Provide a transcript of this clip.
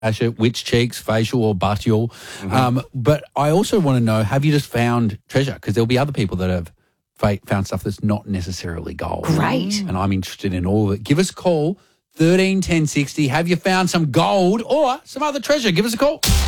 it, which cheeks, facial or buttial. But I also want to know, have you just found treasure? Because there'll be other people that have found stuff that's not necessarily gold. Great. And I'm interested in all of it. Give us a call, 13 10 60. Have you found some gold or some other treasure? Give us a call.